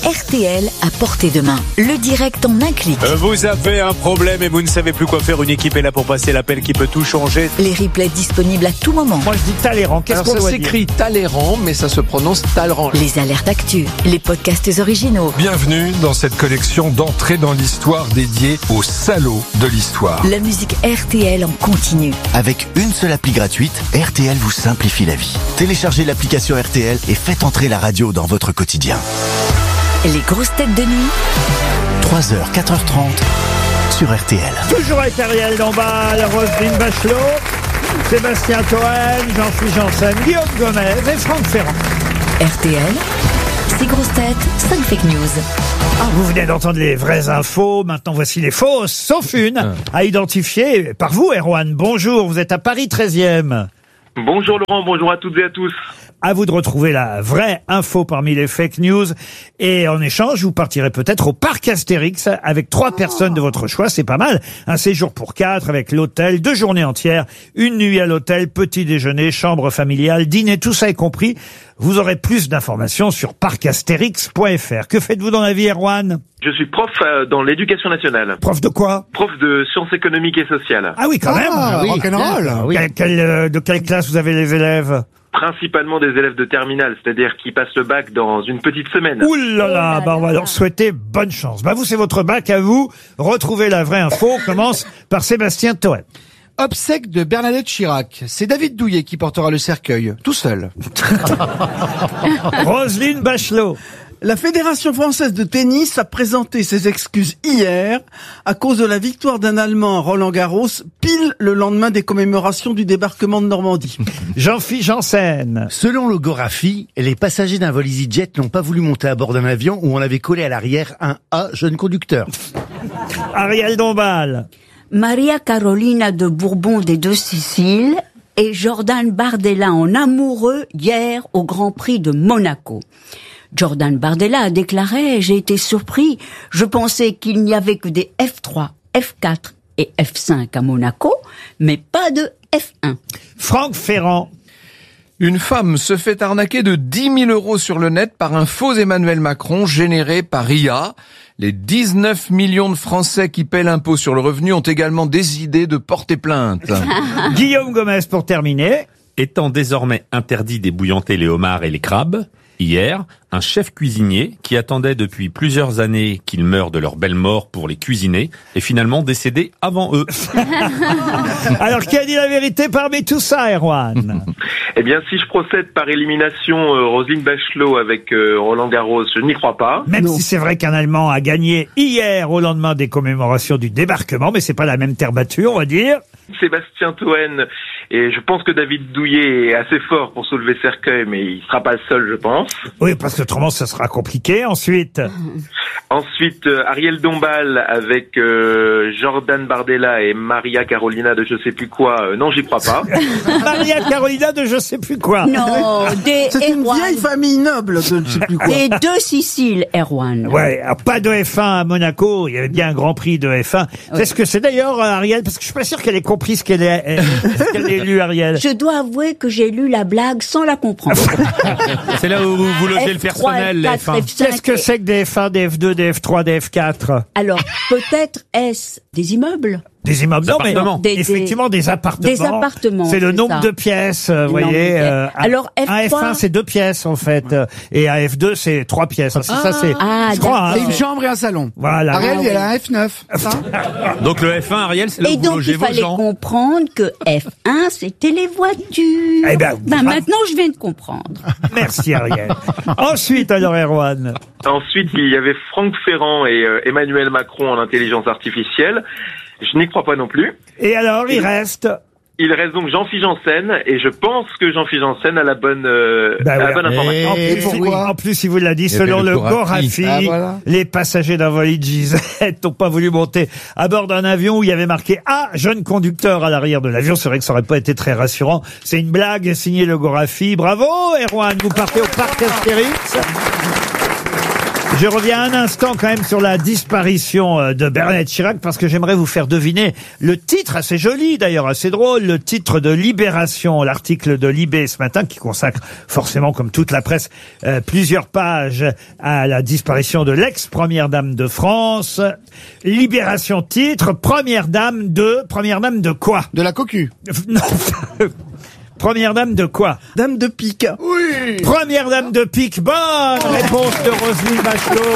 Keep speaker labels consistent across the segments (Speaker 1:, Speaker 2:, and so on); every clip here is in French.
Speaker 1: RTL à portée de main. Le direct en un clic.
Speaker 2: Vous avez un problème et vous ne savez plus quoi faire. Une équipe est là pour passer l'appel qui peut tout changer.
Speaker 1: Les replays disponibles à tout moment.
Speaker 3: Moi je dis Talleyrand. Qu'est-ce qu'on doit dire ?
Speaker 4: Ça s'écrit Talleyrand, mais ça se prononce Talleyrand.
Speaker 1: Les alertes actu, les podcasts originaux.
Speaker 5: Bienvenue dans cette collection d'entrées dans l'histoire dédiée aux salauds de l'histoire.
Speaker 1: La musique RTL en continu.
Speaker 6: Avec une seule appli gratuite, RTL vous simplifie la vie. Téléchargez l'application RTL et faites entrer la radio dans votre quotidien.
Speaker 1: Les grosses têtes de nuit.
Speaker 6: 3h, 4h30 sur RTL.
Speaker 3: Toujours avec Ariel Dombal, Roselyne Bachelot, Sébastien Toen, Jean-Philippe Janssen, Guillaume Gomez et Franck Ferrand.
Speaker 1: RTL, 6 grosses têtes, 5 fake news.
Speaker 3: Vous venez d'entendre les vraies infos, maintenant voici les fausses, sauf une, à identifier par vous, Erwan. Bonjour, vous êtes à Paris 13e.
Speaker 7: Bonjour Laurent, bonjour à toutes et à tous.
Speaker 3: À vous de retrouver la vraie info parmi les fake news. Et en échange, vous partirez peut-être au parc Astérix avec 3 personnes de votre choix. C'est pas mal. Un séjour pour 4 avec l'hôtel, 2 journées entières, une nuit à l'hôtel, petit déjeuner, chambre familiale, dîner, tout ça est compris. Vous aurez plus d'informations sur parcastérix.fr. Que faites-vous dans la vie, Erwan ?
Speaker 7: Je suis prof dans l'éducation nationale.
Speaker 3: Prof de quoi ?
Speaker 7: Prof de sciences économiques et sociales.
Speaker 3: Ah oui, quand même.
Speaker 5: rock'n'roll.
Speaker 3: De quelle classe vous avez les élèves ?
Speaker 7: Principalement des élèves de terminale, c'est-à-dire qui passent le bac dans une petite semaine.
Speaker 3: Ouh là là, on va leur souhaiter bonne chance. Vous, c'est votre bac à vous. Retrouvez la vraie info. On commence par Sébastien Toen.
Speaker 8: Obsèque de Bernadette Chirac. C'est David Douillet qui portera le cercueil, tout seul.
Speaker 3: Roselyne Bachelot.
Speaker 9: La Fédération française de tennis a présenté ses excuses hier à cause de la victoire d'un Allemand à Roland-Garros, pile le lendemain des commémorations du débarquement de Normandie.
Speaker 3: Jean-Philippe Janssen.
Speaker 10: Selon le Gorafi, les passagers d'un vol EasyJet n'ont pas voulu monter à bord d'un avion où on avait collé à l'arrière un A jeune conducteur.
Speaker 3: Ariel Dombal.
Speaker 11: Maria Carolina de Bourbon des Deux Siciles et Jordan Bardella en amoureux hier au Grand Prix de Monaco. Jordan Bardella a déclaré « J'ai été surpris, je pensais qu'il n'y avait que des F3, F4 et F5 à Monaco, mais pas de F1 ».
Speaker 3: Franck Ferrand.
Speaker 4: Une femme se fait arnaquer de 10 000 € sur le net par un faux Emmanuel Macron généré par IA. Les 19 millions de Français qui paient l'impôt sur le revenu ont également décidé de porter plainte.
Speaker 3: Guillaume Gomez pour terminer.
Speaker 12: Étant désormais interdit d'ébouillanter les homards et les crabes, hier, un chef cuisinier qui attendait depuis plusieurs années qu'ils meurent de leur belle mort pour les cuisiner est finalement décédé avant eux.
Speaker 3: Alors, qui a dit la vérité parmi tout ça, Erwan ?
Speaker 7: Eh bien, si je procède par élimination Roselyne Bachelot avec Roland Garros, je n'y crois pas.
Speaker 3: Même si c'est vrai qu'un Allemand a gagné hier au lendemain des commémorations du débarquement, mais c'est pas la même terre battue, on va dire.
Speaker 7: Sébastien Toen, et je pense que David Douillet est assez fort pour soulever le cercueil, mais il sera pas le seul, je pense.
Speaker 3: Oui, parce que autrement, ça sera compliqué. Ensuite,
Speaker 7: Ariel Dombal avec Jordan Bardella et Maria Carolina de je sais plus quoi. Non, j'y crois pas.
Speaker 3: Maria Carolina de je sais plus quoi.
Speaker 11: Non,
Speaker 9: C'est une vieille famille noble de je sais plus quoi.
Speaker 11: des Deux Siciles, Erwan.
Speaker 3: Ouais, alors, pas de F1 à Monaco. Il y avait bien un Grand Prix de F1. C'est ce que c'est d'ailleurs, Ariel, parce que je suis pas sûr qu'elle ait compris ce qu'elle ait lu, Ariel.
Speaker 11: Je dois avouer que j'ai lu la blague sans la comprendre.
Speaker 12: C'est là où vous logez le personnel, les
Speaker 11: F3,
Speaker 12: F1.
Speaker 11: F4,
Speaker 3: Qu'est-ce que c'est que des F1, des F2, des F3, des F4 ?
Speaker 11: Alors, peut-être est-ce des immeubles ?
Speaker 3: Des immeubles, non, mais
Speaker 12: appartements.
Speaker 3: effectivement des appartements.
Speaker 11: Des appartements,
Speaker 3: C'est le
Speaker 11: c'est
Speaker 3: nombre
Speaker 11: ça.
Speaker 3: de pièces, vous voyez.
Speaker 11: Alors,
Speaker 3: un
Speaker 11: F3,
Speaker 3: F1 c'est 2 pièces en fait, et un F2 c'est 3 pièces. Ça c'est.
Speaker 11: Ah,
Speaker 3: je crois.
Speaker 9: C'est
Speaker 3: Hein.
Speaker 9: une chambre et un salon.
Speaker 3: Voilà.
Speaker 9: Ariel, il y a un F9. ça
Speaker 12: Donc le F1, Ariel, c'est là
Speaker 11: Et
Speaker 12: où vous
Speaker 11: donc,
Speaker 12: logez
Speaker 11: il
Speaker 12: vos
Speaker 11: fallait
Speaker 12: gens.
Speaker 11: comprendre que F1, c'était les voitures.
Speaker 3: Eh ben,
Speaker 11: Maintenant, je viens de comprendre.
Speaker 3: Merci Ariel. Ensuite alors Erwan.
Speaker 7: Ensuite, il y avait Franck Ferrand et Emmanuel Macron en intelligence artificielle. Je n'y crois pas non plus.
Speaker 3: Et alors il reste.
Speaker 7: Il reste donc Jean-Philippe Janssen, et je pense que Jean-Philippe Janssen a la bonne, information.
Speaker 3: En plus, il vous l'a dit, selon
Speaker 4: le
Speaker 3: le
Speaker 4: Gorafi.
Speaker 3: Gorafi, les passagers d'un vol EasyJet n'ont pas voulu monter à bord d'un avion où il y avait marqué « Ah, jeune conducteur » à l'arrière de l'avion. C'est vrai que ça aurait pas été très rassurant. C'est une blague signée le Gorafi. Bravo, Erwan, vous partez au parc Astérix. Je reviens un instant quand même sur la disparition de Bernadette Chirac parce que j'aimerais vous faire deviner le titre, assez joli d'ailleurs, assez drôle, le titre de Libération, l'article de Libé ce matin qui consacre forcément, comme toute la presse, plusieurs pages à la disparition de l'ex-première dame de France. Libération titre, première dame de quoi?
Speaker 8: De la cocu.
Speaker 3: Non. Première dame de quoi?
Speaker 9: Dame de pique.
Speaker 8: Oui.
Speaker 3: Première dame de pique. Bonne réponse de Roselyne Bachelot.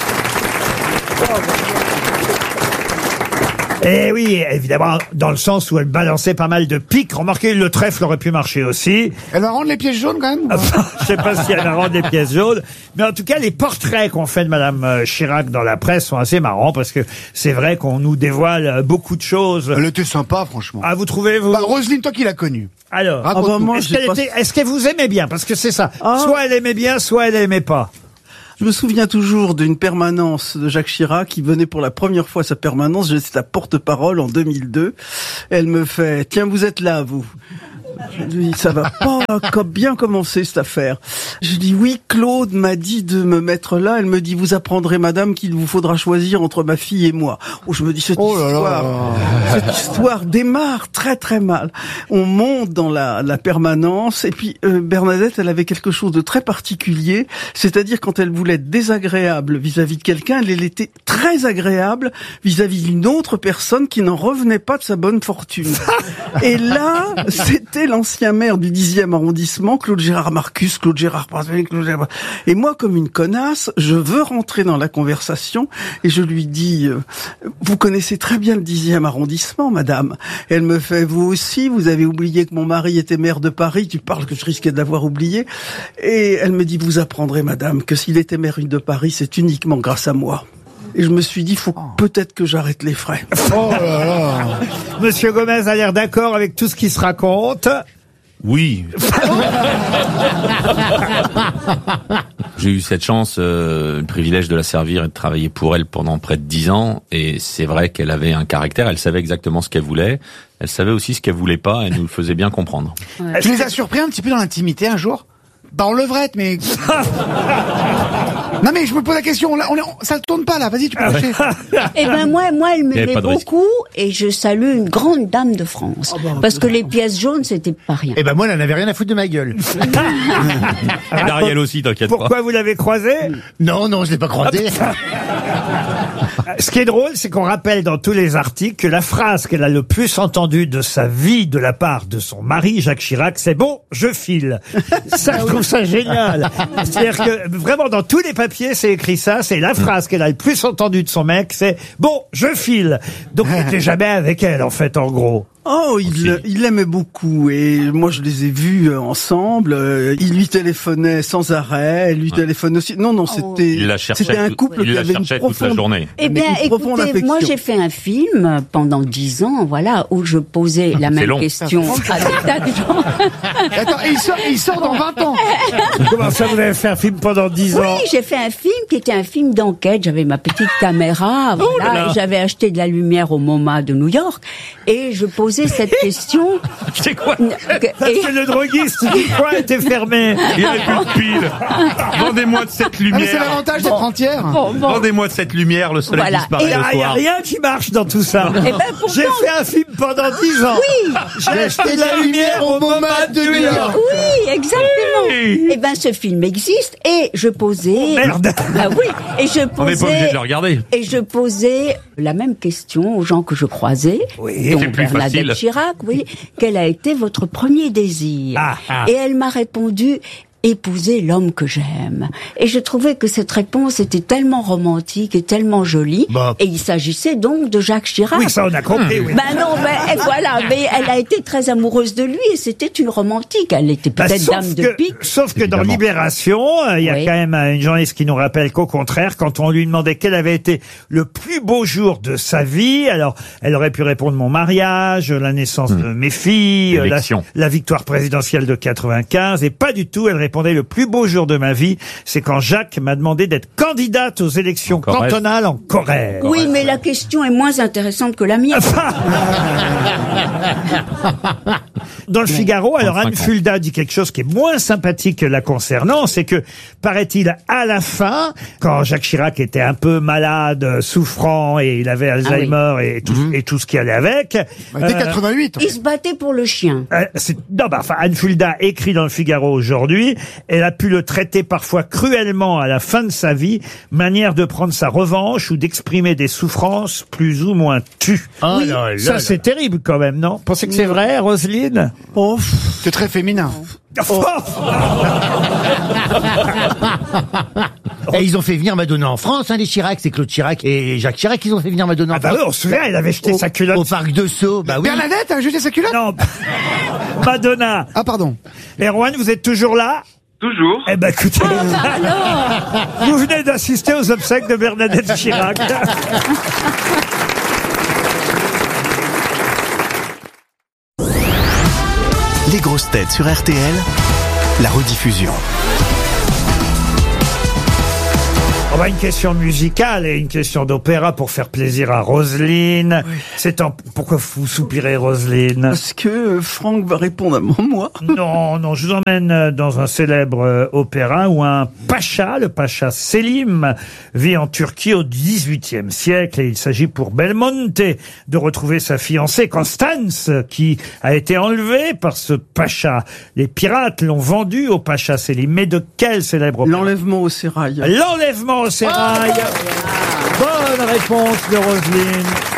Speaker 3: Et oui, évidemment, dans le sens où elle balançait pas mal de piques. Remarquez, le trèfle aurait pu marcher aussi.
Speaker 8: Elle va rendre les pièces jaunes quand même?
Speaker 3: Je sais pas si elle va rendre les pièces jaunes. Mais en tout cas, les portraits qu'on fait de Madame Chirac dans la presse sont assez marrants parce que c'est vrai qu'on nous dévoile beaucoup de choses.
Speaker 8: Elle était sympa, franchement.
Speaker 3: Ah, vous trouvez, vous?
Speaker 8: Roselyne, toi qui l'as connue.
Speaker 3: Alors,
Speaker 9: moi,
Speaker 3: est-ce qu'elle vous aimait bien? Parce que c'est ça.
Speaker 9: Ah.
Speaker 3: Soit elle aimait bien, soit elle aimait pas.
Speaker 9: Je me souviens toujours d'une permanence de Jacques Chirac qui venait pour la première fois à sa permanence. J'étais sa porte-parole en 2002. Elle me fait « Tiens, vous êtes là, vous ». Je lui dis, ça va pas bien commencer cette affaire. Je dis, oui, Claude m'a dit de me mettre là. Elle me dit, vous apprendrez, madame, qu'il vous faudra choisir entre ma fille et moi. Oh, je me dis, cette histoire démarre très très mal. On monte dans la permanence et puis Bernadette, elle avait quelque chose de très particulier. C'est-à-dire quand elle voulait être désagréable vis-à-vis de quelqu'un, elle était très agréable vis-à-vis d'une autre personne qui n'en revenait pas de sa bonne fortune. Et là, c'était l'ancien maire du 10e arrondissement, Claude Gérard Marcus, Claude Gérard Brasel, et moi, comme une connasse, je veux rentrer dans la conversation et je lui dis, vous connaissez très bien le 10e arrondissement, madame. Et elle me fait, vous aussi, vous avez oublié que mon mari était maire de Paris, tu parles que je risquais d'avoir oublié. Et elle me dit, vous apprendrez, madame, que s'il était maire de Paris, c'est uniquement grâce à moi. Et je me suis dit, faut peut-être que j'arrête les frais.
Speaker 3: Oh là là. Monsieur Gomez a l'air d'accord avec tout ce qui se raconte.
Speaker 12: Oui. J'ai eu cette chance, le privilège de la servir et de travailler pour elle pendant près de 10 ans. Et c'est vrai qu'elle avait un caractère, elle savait exactement ce qu'elle voulait. Elle savait aussi ce qu'elle voulait pas, elle nous le faisait bien comprendre.
Speaker 8: Ouais. Tu les as surpris un petit peu dans l'intimité un jour? Bah en levrette, mais... Non mais je me pose la question, ça ne tourne pas là, vas-y tu peux lâcher.
Speaker 11: Eh ben moi elle m'aimait beaucoup et je salue une grande dame de France. Parce que les pièces jaunes c'était pas rien.
Speaker 10: Eh ben moi elle n'avait rien à foutre de ma gueule.
Speaker 12: Et d'Ariel aussi, t'inquiète pas.
Speaker 3: Pourquoi vous l'avez croisée?
Speaker 10: Non, je l'ai pas croisée.
Speaker 3: Ce qui est drôle, c'est qu'on rappelle dans tous les articles que la phrase qu'elle a le plus entendue de sa vie de la part de son mari, Jacques Chirac, c'est « Bon, je file ». Ça, je trouve ça génial. C'est-à-dire que vraiment dans tous les papiers, c'est écrit ça, c'est la phrase qu'elle a le plus entendue de son mec, c'est « Bon, je file ». Donc il n'était jamais avec elle, en fait, en gros.
Speaker 9: Oh, il l'aimait beaucoup et moi je les ai vus ensemble. Il lui téléphonait sans arrêt, elle lui téléphonait aussi. Non, c'était un couple qui avait une profonde,
Speaker 12: toute la journée.
Speaker 11: Eh bien, écoutez, moi j'ai fait un film pendant 10 ans, voilà, où je posais la même question à des tas de gens.
Speaker 8: Attends, il sort dans 20 ans.
Speaker 3: Comment ça, vous avez fait un film pendant 10 ans?
Speaker 11: Oui, j'ai fait un film qui était un film d'enquête. J'avais ma petite caméra, voilà, et j'avais acheté de la lumière au MoMA de New York et je posais cette question.
Speaker 3: C'est quoi? Parce que le droguiste du coin était fermé.
Speaker 12: Il n'y avait plus de pile. Vendez-moi de cette lumière.
Speaker 8: C'est l'avantage d'être entière.
Speaker 12: Vendez-moi de cette lumière, le soleil disparaît le soir.
Speaker 3: Il n'y a rien qui marche dans tout ça. J'ai fait un film pendant 10 ans.
Speaker 11: Oui.
Speaker 3: J'ai acheté de la lumière au MoMA de New York.
Speaker 11: Oui, exactement. Eh ben, ce film existe et je posais...
Speaker 3: Oh, merde.
Speaker 11: Ah oui. Et je posais...
Speaker 12: On n'est pas obligé de le regarder.
Speaker 11: Et je posais la même question aux gens que je croisais.
Speaker 3: Oui.
Speaker 11: Donc Bernadette Chirac, oui. Quel a été votre premier désir? Et elle m'a répondu, épouser l'homme que j'aime. Et je trouvais que cette réponse était tellement romantique et tellement jolie. Et il s'agissait donc de Jacques Chirac.
Speaker 3: Oui, ça on a compris, oui.
Speaker 11: Ben non, mais voilà, mais elle a été très amoureuse de lui et c'était une romantique. Elle était peut-être dame de pique.
Speaker 3: Sauf que dans Libération, il y a quand même une journaliste qui nous rappelle qu'au contraire, quand on lui demandait quel avait été le plus beau jour de sa vie, alors elle aurait pu répondre mon mariage, la naissance de mes filles, la victoire présidentielle de 95, et pas du tout, elle répondait le plus beau jour de ma vie, c'est quand Jacques m'a demandé d'être candidate aux élections cantonales en Corrèze.
Speaker 11: Oui, mais la question est moins intéressante que la mienne.
Speaker 3: Dans le Figaro, alors
Speaker 12: 35
Speaker 3: Anne
Speaker 12: ans.
Speaker 3: Fulda dit quelque chose qui est moins sympathique la concernant, c'est que, paraît-il, à la fin, quand Jacques Chirac était un peu malade, souffrant, et il avait Alzheimer et tout ce qui allait avec...
Speaker 8: Dès 88.
Speaker 11: Il se battait pour le chien.
Speaker 3: Anne Fulda écrit dans le Figaro aujourd'hui, elle a pu le traiter parfois cruellement à la fin de sa vie, manière de prendre sa revanche ou d'exprimer des souffrances plus ou moins tues.
Speaker 10: Oh là là
Speaker 3: Ça,
Speaker 10: là.
Speaker 3: c'est terrible quand même, non? Pensez que c'est vrai, Roselyne?
Speaker 9: Oh,
Speaker 8: C'est très féminin.
Speaker 10: Et ils ont fait venir Madonna en France, hein, les Chirac. C'est Claude Chirac et Jacques Chirac, ils ont fait venir Madonna en
Speaker 3: Ah bah
Speaker 10: France.
Speaker 3: oui, on se souvient, elle avait jeté sa culotte.
Speaker 10: Au parc de Sceaux, bah oui.
Speaker 8: Bernadette a jeté sa culotte?
Speaker 3: Non, Madonna.
Speaker 8: Ah, pardon.
Speaker 3: Erwan, vous êtes toujours là?
Speaker 7: Toujours.
Speaker 3: Eh ben écoutez, vous venez d'assister aux obsèques de Bernadette Chirac.
Speaker 6: Les grosses têtes sur RTL, la rediffusion.
Speaker 3: On va une question musicale et une question d'opéra pour faire plaisir à Roselyne. Pourquoi vous soupirez, Roselyne?
Speaker 9: parce que Franck va répondre à moi.
Speaker 3: Non, je vous emmène dans un célèbre opéra où un pacha, le pacha Selim, vit en Turquie au XVIIIe siècle et il s'agit pour Belmonte de retrouver sa fiancée Constance qui a été enlevée par ce pacha. Les pirates l'ont vendue au pacha Selim. Mais de quel célèbre opéra?
Speaker 9: L'enlèvement au sérail.
Speaker 3: L'enlèvement au sérail. Bonne réponse de Roselyne.